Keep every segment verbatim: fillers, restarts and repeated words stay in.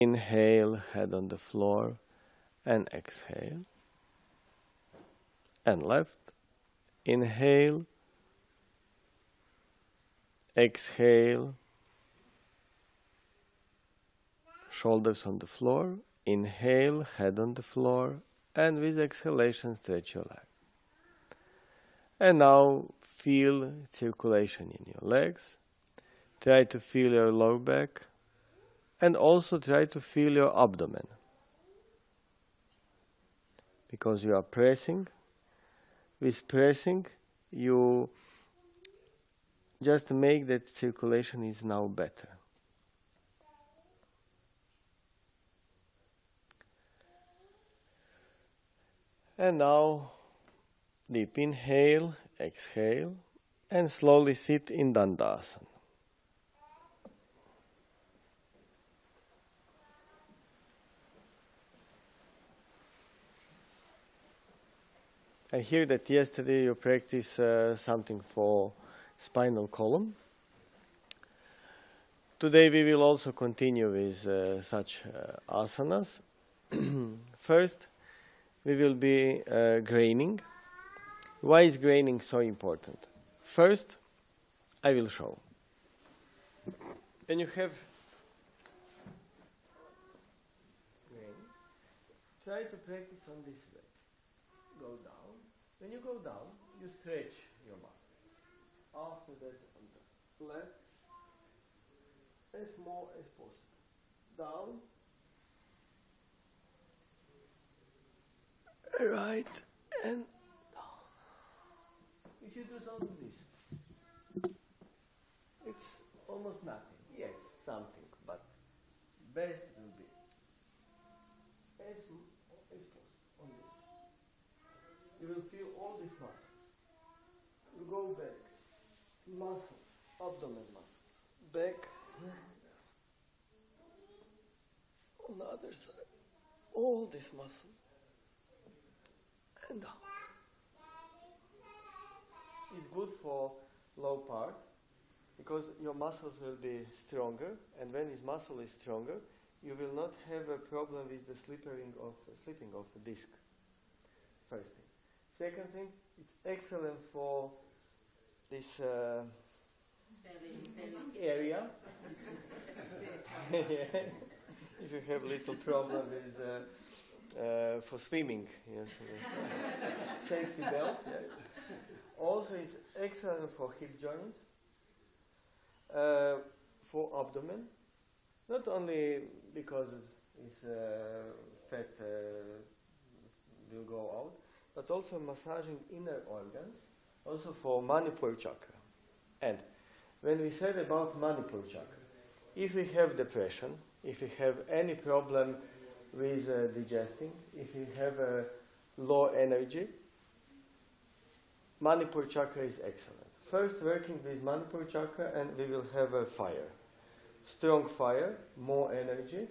Inhale, head on the floor, and exhale. And left. Inhale, exhale, shoulders on the floor. Inhale, head on the floor, and with exhalation, stretch your leg. And now feel circulation in your legs. Try to feel your lower back, and also try to feel your abdomen. Because you are pressing, with pressing, you just make that circulation is now better. And now, deep inhale, exhale, and slowly sit in Dandasana. I hear that yesterday you practiced uh, something for spinal column. Today we will also continue with uh, such uh, asanas. First, we will be uh, graining. Why is graining so important? First, I will show. And you have grain. Try to practice on this way. Go down. When you go down, you stretch your muscles. After that, on the left, as more as possible. Down. Right and down. If you do something this, it's almost nothing. Yes, something, but best will be as, as possible on this. You will feel all these muscles. You go back, muscles, abdomen muscles, back, on the other side, all these muscles, and down. It's good for low part, because your muscles will be stronger, and when this muscle is stronger, you will not have a problem with the slipping of, uh, slipping of the disc. First thing. Second thing, it's excellent for this uh, area. If you have little problem with uh, uh, for swimming, yes, safety belt. Yeah. Also, it's excellent for hip joints, uh, for abdomen. Not only because it's uh, fat uh, will go out, but also massaging inner organs, also for Manipur chakra. And when we said about Manipur chakra, if we have depression, if we have any problem with uh, digesting, if we have a low energy, Manipur chakra is excellent. First, working with Manipur chakra, and we will have a fire. Strong fire, more energy,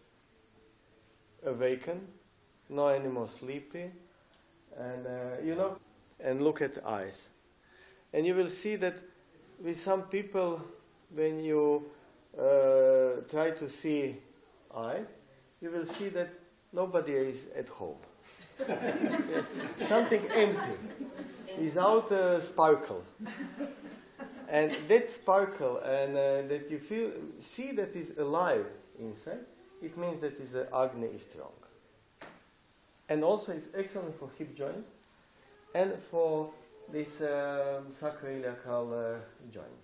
awaken, no anymore sleepy, and uh, you know, and look at eyes. And you will see that with some people, when you uh, try to see eye, you will see that nobody is at home. Something empty, without a sparkle. And that sparkle, and uh, that you feel, see that is alive inside, it means that is, uh, Agni is strong. And also it's excellent for hip joints and for this um, sacroiliacal uh, joints.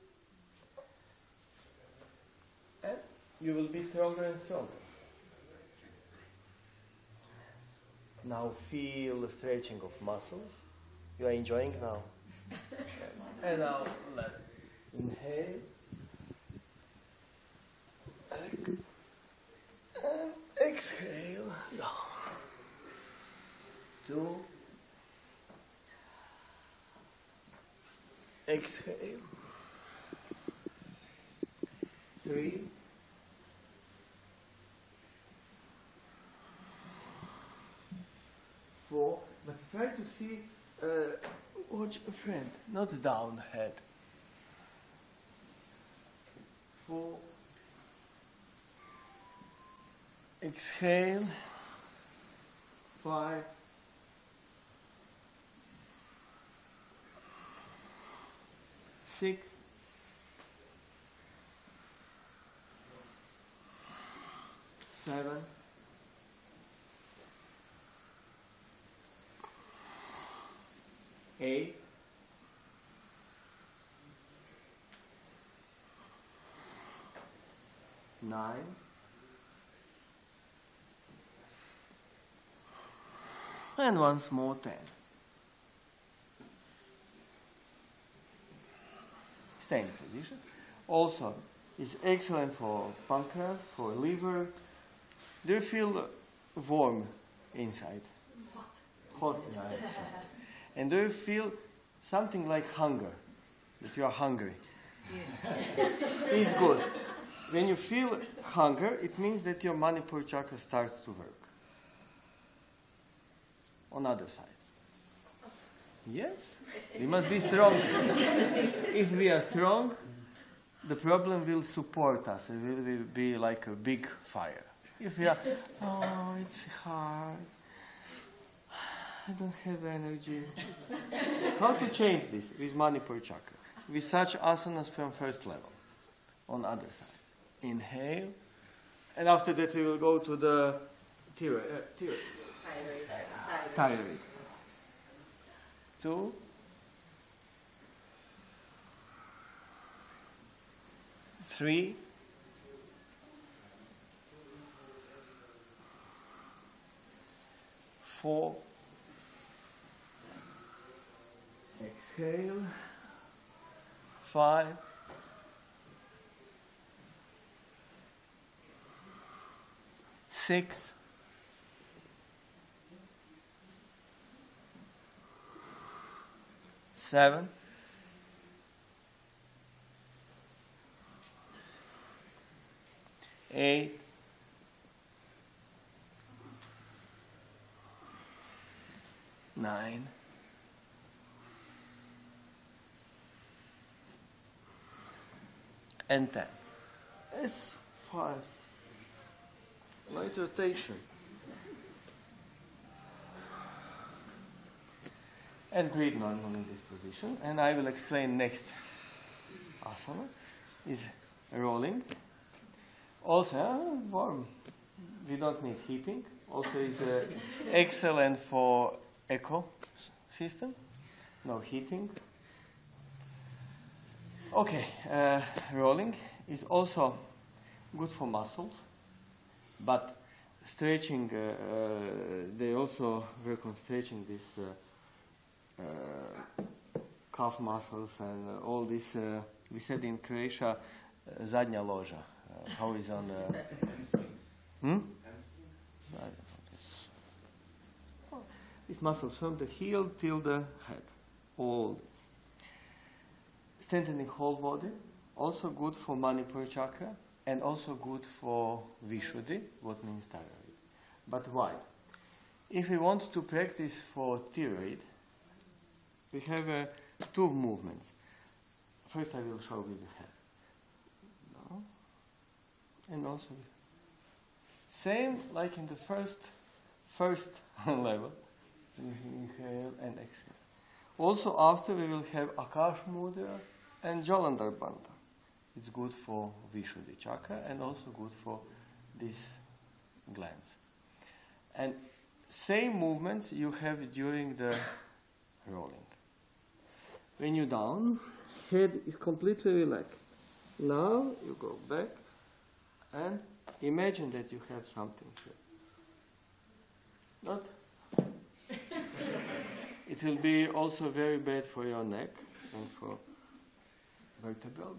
And you will be stronger and stronger. Now feel the stretching of muscles. You are enjoying now. And now left. Inhale. And exhale. Down. Two. Exhale. Three. Four. But try to see, uh, watch a friend, not down head. Four. Exhale. Five. Six. Seven. Eight. Nine. And once more ten. Stay in position. Also, it's excellent for pancreas, for liver. Do you feel warm inside? Hot. Hot, nice. And do you feel something like hunger? That you are hungry? Yes. It's good. When you feel hunger, it means that your Manipur chakra starts to work. On other side. Yes? We must be strong. If we are strong, the problem will support us. It will, will be like a big fire. If we are, oh, it's hard. I don't have energy. How to change this with Manipur chakra? With such asanas from first level. On other side. Inhale. And after that we will go to the thyroid. Uh, thyroid. Thyroid. Thyroid. Two. Three. Four. Exhale. Five. Six. Seven. Eight. Nine. And ten. It's five. Light rotation. And breathe normally in this position. And I will explain next asana is rolling. Also uh, warm. We don't need heating. Also is uh, excellent for echo system. No heating. Okay, uh, rolling is also good for muscles, but stretching, uh, uh, they also work on stretching this uh, uh, calf muscles and uh, all this, uh, we said in Croatia, uh, zadnja loža, uh, how is on... Uh, hmm? I don't know this. Oh, these muscles from the heel till the head, all this. Strengthening whole body, also good for Manipur chakra, and also good for Vishuddhi, what means thyroid. But why? If we want to practice for thyroid, we have uh, two movements. First I will show with the head. No. And also, same like in the first, first level. Inhale and exhale. Also after we will have Akash Mudra and Jalandhar Bandha. It's good for Vishuddhi chakra and also good for these glands. And same movements you have during the rolling. When you down, head is completely relaxed. Now you go back and imagine that you have something here. Not? It will be also very bad for your neck and for vertebral.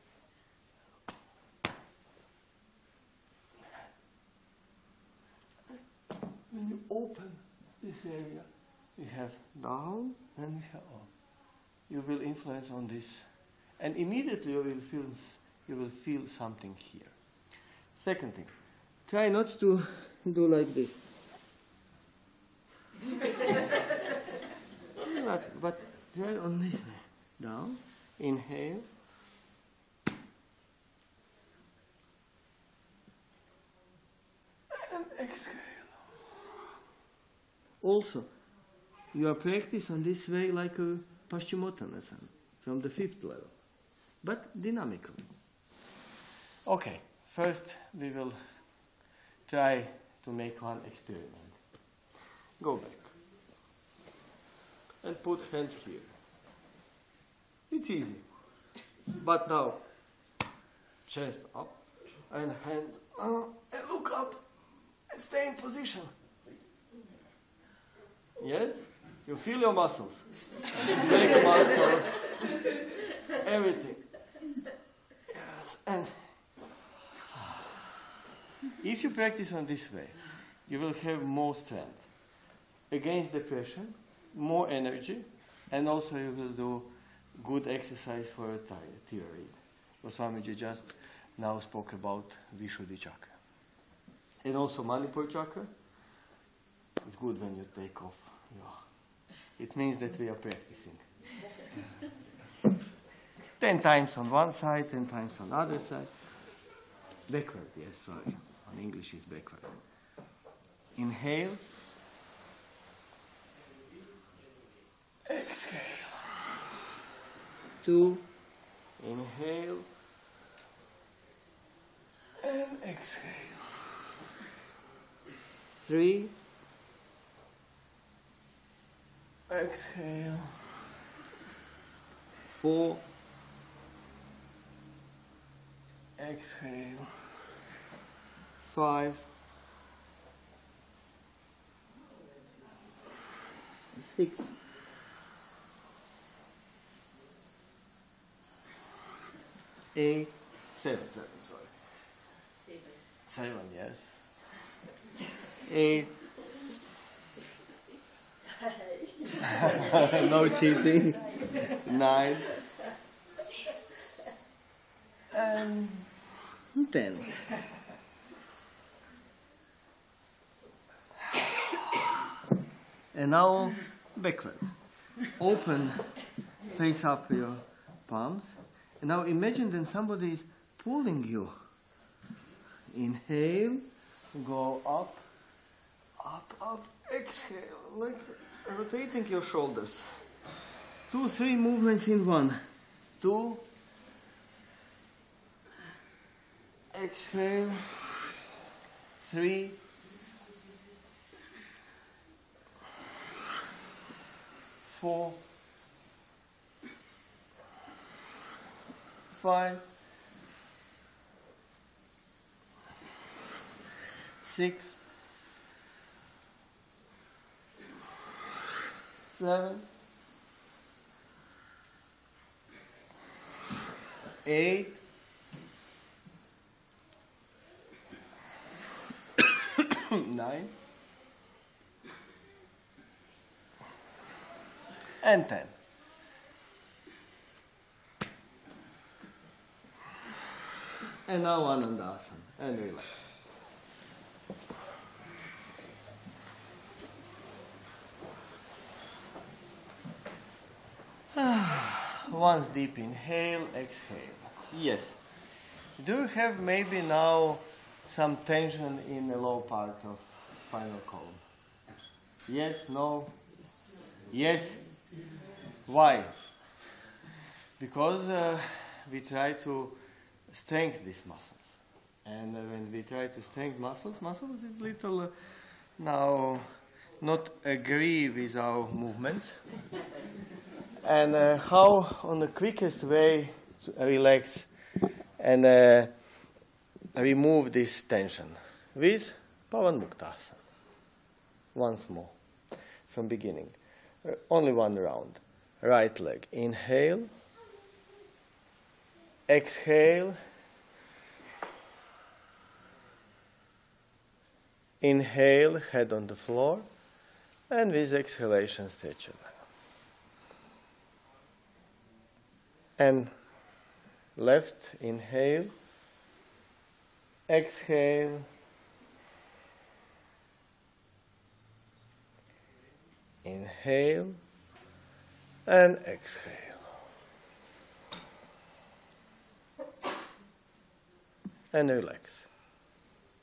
When you open this area, we have down and we have up. You will influence on this, and immediately you will feel you will feel something here. Second thing, try not to do like this. but, but try only down. Inhale. And exhale. Also, you are practicing this way like a Paschimottanasana from the fifth level, but dynamically. Okay, first we will try to make one experiment. Go back and put hands here. It's easy. But now, chest up and hands up and look up and stay in position. Yes? You feel your muscles. Neck muscles. Everything. Yes. And if you practice on this way, you will have more strength against depression, more energy, and also you will do good exercise for a thyroid. Swamiji just now spoke about Vishuddhi chakra. And also Manipur chakra. It's good when you take off. Yeah. It means that we are practicing. Ten times on one side, ten times on the other side. Backward, yes, sorry. On English it's backward. Inhale. Exhale. Two. Inhale. And exhale. Three. Exhale. Four. Exhale. Five. Six. Eight. Seven, seven, sorry. Seven. Seven, yes. Eight. No cheating. Nine. And ten. And now backward. Open, face up your palms. And now imagine that somebody is pulling you. Inhale, go up, up, up, exhale, like rotating your shoulders. Two, three movements in one. Two, exhale, three, four, five, six, seven, eight, nine, and ten. And now Anandasana, and relax. Once deep inhale, exhale. Yes. Do you have maybe now some tension in the low part of spinal column? Yes, no? Yes? Why? Because uh, we try to strengthen these muscles. And uh, when we try to strengthen muscles, muscles is little uh, now not agree with our movements. And uh, how on the quickest way to relax and uh, remove this tension with Pavan Muktasana. Once more from beginning. Uh, only one round. Right leg. Inhale. Exhale. Inhale, head on the floor. And with exhalation, stretch your leg. And left, inhale, exhale, inhale, and exhale. And relax.